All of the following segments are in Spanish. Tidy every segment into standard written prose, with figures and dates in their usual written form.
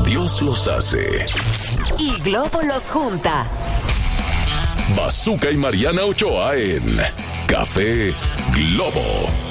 Dios los hace. Y Globo los junta. Bazooka y Mariana Ochoa en Café Globo.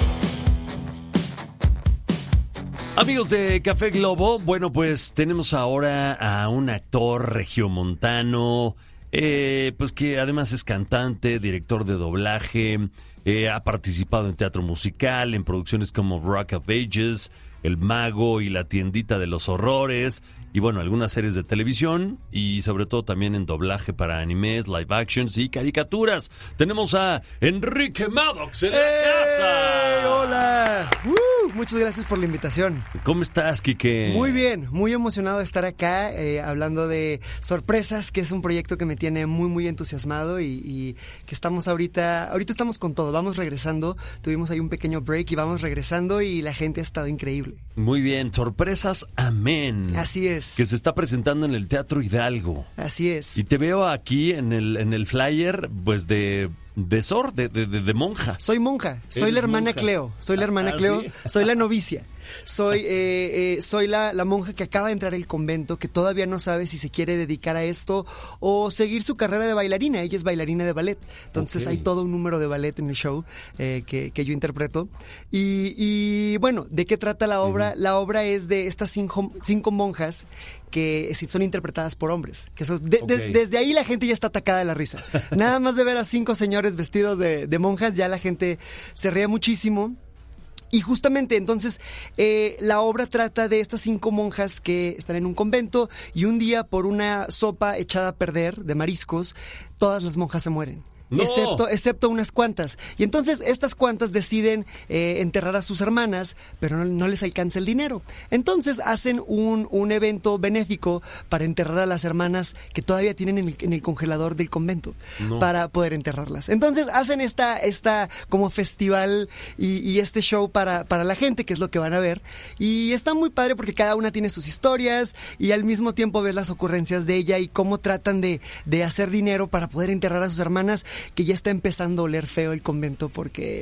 Amigos de Café Globo, bueno, pues tenemos ahora a un actor regiomontano, pues que además es cantante, director de doblaje, ha participado en teatro musical, en producciones como Rock of Ages, El Mago y La Tiendita de los Horrores, y bueno, algunas series de televisión y sobre todo también en doblaje para animes, live actions y caricaturas. Tenemos a Enrique Maddox en la casa. ¡Hola! Muchas gracias por la invitación. ¿Cómo estás, Quique? Muy bien, muy emocionado de estar acá hablando de Sorpresas, que es un proyecto que me tiene muy, muy entusiasmado y que estamos ahorita estamos con todo, vamos regresando, tuvimos ahí un pequeño break y vamos regresando y la gente ha estado increíble. Muy bien, Sorpresas, amén. Así es. Que se está presentando en el Teatro Hidalgo. Así es. Y te veo aquí en el flyer, pues de monja. Soy monja, soy la hermana monja. Cleo, soy la hermana Cleo, ¿sí? soy la novicia. Soy la monja que acaba de entrar al convento, que todavía no sabe si se quiere dedicar a esto o seguir su carrera de bailarina. Ella es bailarina de ballet. Entonces hay todo un número de ballet en el show que yo interpreto. Y bueno, ¿de qué trata la obra? La obra es de estas cinco monjas que son interpretadas por hombres. Que desde ahí la gente ya está atacada de la risa. Nada más de ver a 5 señores vestidos de monjas, ya la gente se ríe muchísimo. Y justamente entonces la obra trata de estas 5 monjas que están en un convento y un día por una sopa echada a perder de mariscos, todas las monjas se mueren. No. Excepto unas cuantas. Y entonces estas cuantas deciden enterrar a sus hermanas, pero no les alcanza el dinero. Entonces hacen un evento benéfico para enterrar a las hermanas que todavía tienen en el congelador del convento, para poder enterrarlas. Entonces hacen esta como festival y este show para la gente, que es lo que van a ver. Y está muy padre porque cada una tiene sus historias y al mismo tiempo ves las ocurrencias de ella y cómo tratan de hacer dinero para poder enterrar a sus hermanas, que ya está empezando a oler feo el convento porque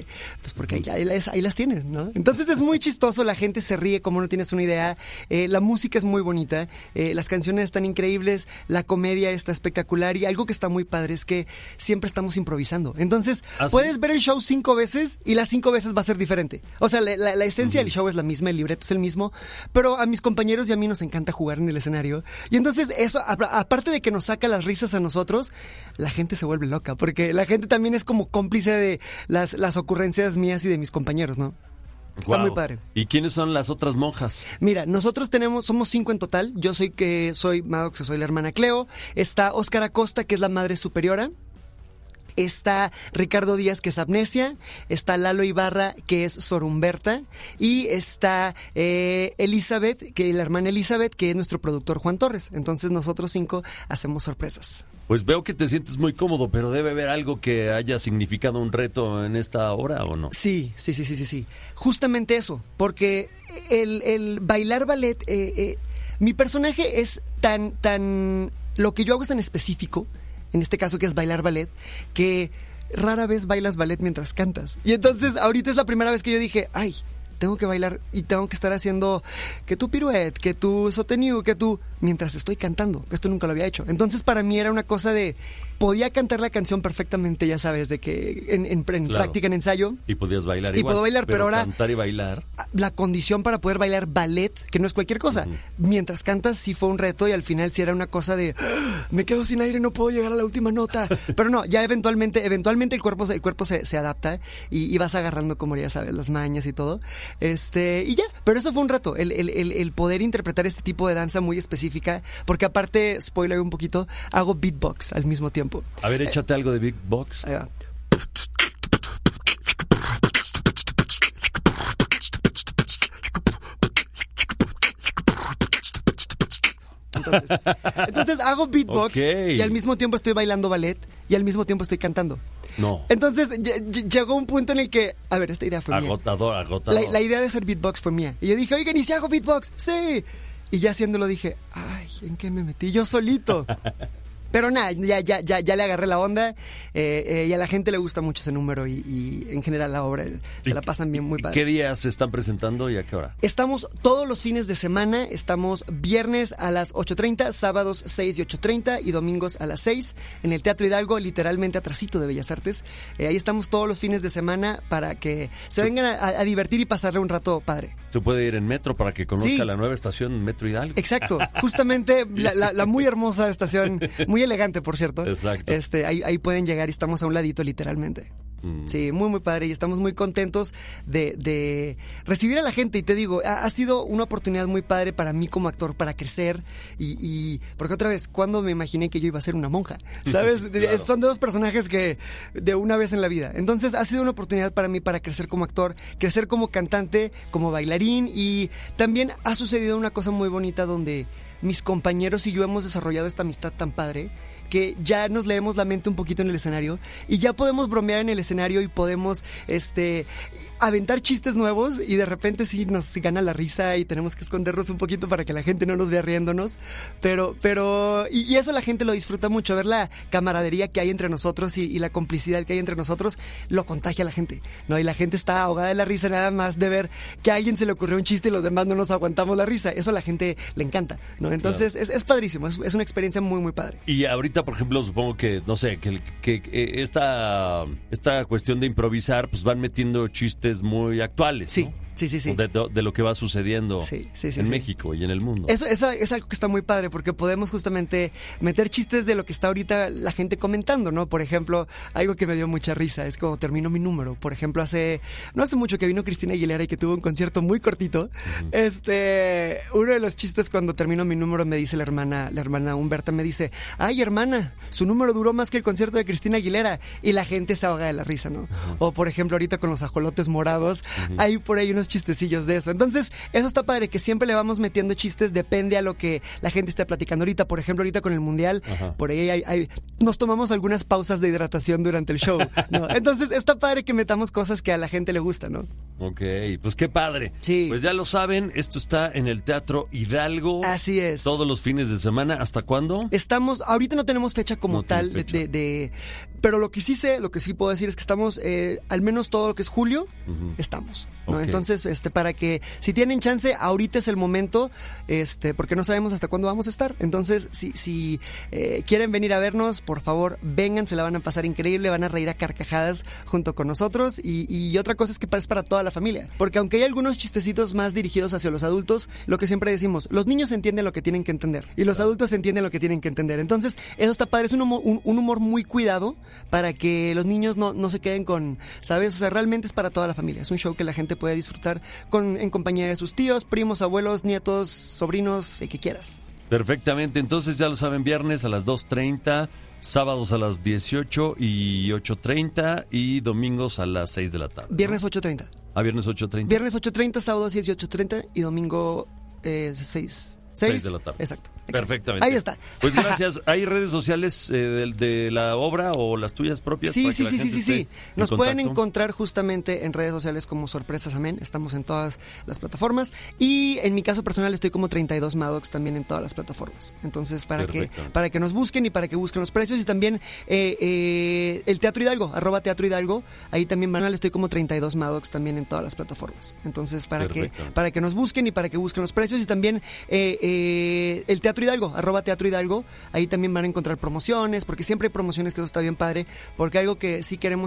ahí las tienen, ¿no? Entonces es muy chistoso, la gente se ríe como no tienes una idea, la música es muy bonita, las canciones están increíbles, la comedia está espectacular y algo que está muy padre es que siempre estamos improvisando. Entonces puedes ver el show 5 veces y las 5 veces va a ser diferente. O sea, la esencia del show es la misma, el libreto es el mismo, pero a mis compañeros y a mí nos encanta jugar en el escenario. Y entonces eso, aparte de que nos saca las risas a nosotros, la gente se vuelve loca porque la gente también es como cómplice de las ocurrencias mías y de mis compañeros, ¿no? Está muy padre. ¿Y quiénes son las otras monjas? Mira, nosotros somos 5 en total. Yo soy Maddox, soy la hermana Cleo. Está Óscar Acosta, que es la madre superiora. Está Ricardo Díaz, que es Amnesia. Está Lalo Ibarra, que es Sor Humberta. Y está Elizabeth, la hermana Elizabeth, que es nuestro productor Juan Torres. Entonces nosotros 5 hacemos sorpresas. Pues veo que te sientes muy cómodo, pero debe haber algo que haya significado un reto en esta obra, ¿o no? Sí. Justamente eso, porque el bailar ballet, mi personaje es tan... Lo que yo hago es tan específico, en este caso que es bailar ballet, que rara vez bailas ballet mientras cantas. Y entonces ahorita es la primera vez que yo dije, ay, tengo que bailar y tengo que estar haciendo que tu pirouette, que tu soutenu, que tu... mientras estoy cantando. Esto nunca lo había hecho. Entonces para mí era una cosa de... podía cantar la canción perfectamente, ya sabes, de que en práctica, en ensayo. Y podías bailar y igual. puedo bailar, pero ahora... cantar y bailar. La condición para poder bailar ballet, que no es cualquier cosa. Mientras cantas sí fue un reto y al final sí era una cosa de... me quedo sin aire, no puedo llegar a la última nota. Pero no, ya eventualmente el cuerpo se adapta y vas agarrando, como ya sabes, las mañas y todo. Y ya, pero eso fue un reto, el poder interpretar este tipo de danza muy específica, porque aparte, spoiler un poquito, hago beatbox al mismo tiempo. A ver, échate algo de beatbox. Ahí va. Entonces hago beatbox, y al mismo tiempo estoy bailando ballet y al mismo tiempo estoy cantando. No. Entonces llegó un punto en el que, a ver, esta idea fue mía. Agotador. La idea de hacer beatbox fue mía. Y yo dije, oigan, ¿y si hago beatbox? Sí. Y ya haciéndolo dije, ay, ¿en qué me metí? Yo solito. Pero nada, ya le agarré la onda y a la gente le gusta mucho ese número y en general la obra se la pasan bien, muy padre. ¿Qué días se están presentando y a qué hora? Estamos todos los fines de semana, estamos viernes a las 8:30, sábados 6 y 8:30 y domingos a las 6 en el Teatro Hidalgo, literalmente atrasito de Bellas Artes. Ahí estamos todos los fines de semana para que se vengan a divertir y pasarle un rato padre. Se puede ir en metro para que conozca Sí. la nueva estación Metro Hidalgo. Exacto, justamente la muy hermosa estación, muy elegante por cierto. Exacto. Ahí pueden llegar y estamos a un ladito literalmente. Sí, muy muy padre y estamos muy contentos de recibir a la gente y te digo, ha sido una oportunidad muy padre para mí como actor para crecer y porque otra vez, ¿cuándo me imaginé que yo iba a ser una monja? ¿Sabes? Claro. Son dos personajes que de una vez en la vida. Entonces ha sido una oportunidad para mí para crecer como actor, crecer como cantante, como bailarín y también ha sucedido una cosa muy bonita donde mis compañeros y yo hemos desarrollado esta amistad tan padre que ya nos leemos la mente un poquito en el escenario y ya podemos bromear en el escenario y podemos aventar chistes nuevos y de repente sí nos gana la risa y tenemos que escondernos un poquito para que la gente no nos vea riéndonos, pero y eso la gente lo disfruta mucho, ver la camaradería que hay entre nosotros y la complicidad que hay entre nosotros lo contagia a la gente, ¿no? Y la gente está ahogada de la risa nada más de ver que a alguien se le ocurrió un chiste y los demás no nos aguantamos la risa, eso a la gente le encanta, ¿no? Entonces es padrísimo, es una experiencia muy muy padre. Y ahorita, por ejemplo, supongo que, no sé, que esta cuestión de improvisar, pues van metiendo chistes muy actuales, Sí, ¿no? sí. De lo que va sucediendo Sí, en México y en el mundo. Eso es algo que está muy padre porque podemos justamente meter chistes de lo que está ahorita la gente comentando, ¿no? Por ejemplo, algo que me dio mucha risa es como terminó mi número. Por ejemplo, no hace mucho que vino Cristina Aguilera y que tuvo un concierto muy cortito. Uno de los chistes cuando terminó mi número me dice la hermana Humberta me dice, ay hermana, su número duró más que el concierto de Cristina Aguilera y la gente se ahoga de la risa, ¿no? O por ejemplo ahorita con los ajolotes morados, hay por ahí unos chistecillos de eso. Entonces, eso está padre, que siempre le vamos metiendo chistes, depende a lo que la gente esté platicando ahorita. Por ejemplo, ahorita con el Mundial, por ahí nos tomamos algunas pausas de hidratación durante el show, ¿no? Entonces, está padre que metamos cosas que a la gente le gusta, ¿no? Ok, pues qué padre. Sí. Pues ya lo saben, esto está en el Teatro Hidalgo. Así es. Todos los fines de semana. ¿Hasta cuándo? Ahorita no tenemos fecha como No tienen tal, fecha. pero lo que sí puedo decir es que estamos, al menos todo lo que es julio, estamos, ¿no? Ok. Entonces, para que, si tienen chance, ahorita es el momento, porque no sabemos hasta cuándo vamos a estar. Entonces, si quieren venir a vernos, por favor, vengan, se la van a pasar increíble, van a reír a carcajadas junto con nosotros. Y otra cosa es que es para toda la familia. Porque aunque hay algunos chistecitos más dirigidos hacia los adultos, lo que siempre decimos, los niños entienden lo que tienen que entender. Y los adultos entienden lo que tienen que entender. Entonces, eso está padre. Es un humor muy cuidado para que los niños no se queden con, ¿sabes? O sea, realmente es para toda la familia. Es un show que la gente puede disfrutar en compañía de sus tíos, primos, abuelos, nietos, sobrinos, el que quieras. Perfectamente, entonces ya lo saben, viernes a las 2:30, sábados a las 18 y 8:30 y domingos a las 6 de la tarde. Viernes 8:30. Viernes 8:30. Viernes 8:30, sábado 10 y 8:30 y domingo 6 de la tarde. Exacto. Perfectamente. Ahí está. Pues gracias. ¿Hay redes sociales de la obra o las tuyas propias? Sí. para que la gente esté en Nos pueden contacto? encontrar justamente en redes sociales como Sorpresas Amén. Estamos en todas las plataformas. Y en mi caso personal estoy como 32 Maddox también en todas las plataformas. Entonces, para que nos busquen y para que busquen los precios. Y también el Teatro Hidalgo, @Teatro Hidalgo. Ahí también estoy como 32 Maddox también en todas las plataformas. Entonces, para que nos busquen y para que busquen los precios. Y también el Teatro Hidalgo, @Teatro Hidalgo, ahí también van a encontrar promociones, porque siempre hay promociones, que eso está bien padre, porque algo que sí queremos